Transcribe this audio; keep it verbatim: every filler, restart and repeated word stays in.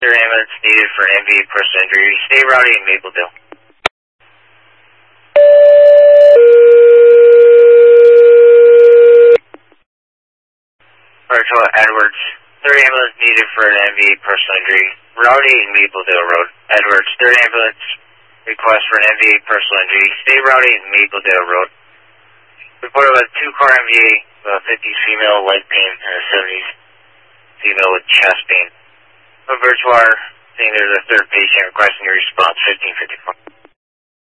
Third ambulance needed for an M V A personal injury. Stay rowdy in Mapledale. Virtual Edwards. Third ambulance needed for an M V A personal injury. Rowdy in Mapledale Road. Edwards. Third ambulance request for an M V A personal injury. Stay rowdy in Mapledale Road. Report about two car M V A, uh, fifties female, leg pain, and a seventies female with chest pain. A virtual saying there's a third patient requesting a response, fifteen fifty-four.